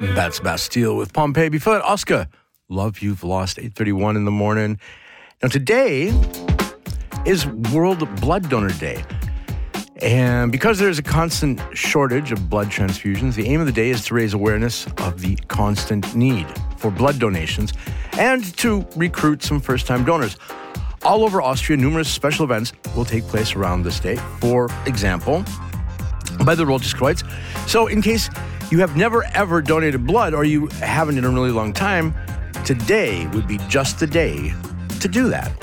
That's Bastille with Pompeii. Before that, Oscar, Love You've Lost, 8:31 in the morning. Now, today is World Blood Donor Day. And because there's a constant shortage of blood transfusions, the aim of the day is to raise awareness of the constant need for blood donations and to recruit some first-time donors. All over Austria, numerous special events will take place around this day. For example, by the Rotes Kreuz. So in case you have never ever donated blood or you haven't in a really long time, today would be just the day to do that.